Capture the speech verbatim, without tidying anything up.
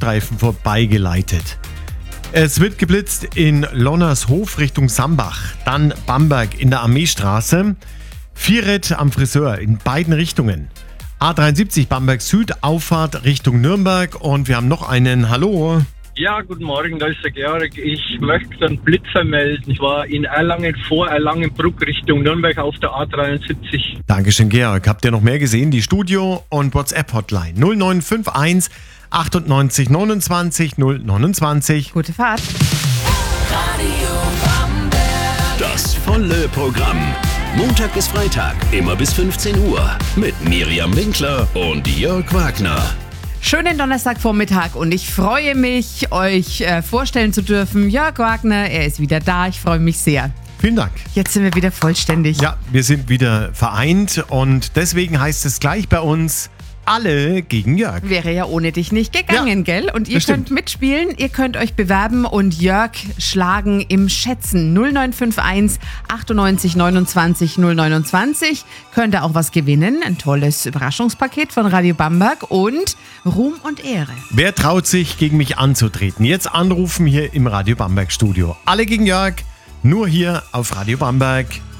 Zebrastreifen vorbeigeleitet. Es wird geblitzt in Lonnershof Richtung Sambach, dann Bamberg in der Armeestraße, Vieret am Friseur in beiden Richtungen, A dreiundsiebzig Bamberg Süd, Auffahrt Richtung Nürnberg und wir haben noch einen. Hallo. Ja, guten Morgen, da ist der Georg. Ich möchte einen Blitzer melden. Ich war in Erlangen vor Erlangenbruck Richtung Nürnberg auf der A dreiundsiebzig. Dankeschön, Georg. Habt ihr noch mehr gesehen? Die Studio- und WhatsApp-Hotline null neun fünf eins achtundneunzig neunundzwanzig null neunundzwanzig. Gute Fahrt. Radio Bamberg. Das volle Programm. Montag bis Freitag, immer bis fünfzehn Uhr. Mit Miriam Winkler und Jörg Wagner. Schönen Donnerstagvormittag und ich freue mich, euch äh, vorstellen zu dürfen. Jörg Wagner, er ist wieder da. Ich freue mich sehr. Vielen Dank. Jetzt sind wir wieder vollständig. Ja, wir sind wieder vereint und deswegen heißt es gleich bei uns: Alle gegen Jörg. Wäre ja ohne dich nicht gegangen, Ja, gell? Und ihr das könnt stimmt. mitspielen, ihr könnt euch bewerben und Jörg schlagen im Schätzen. null neun fünf eins achtundneunzig neunundzwanzig null neunundzwanzig. Könnt ihr auch was gewinnen. Ein tolles Überraschungspaket von Radio Bamberg und Ruhm und Ehre. Wer traut sich, gegen mich anzutreten? Jetzt anrufen hier im Radio Bamberg Studio. Alle gegen Jörg, nur hier auf Radio Bamberg.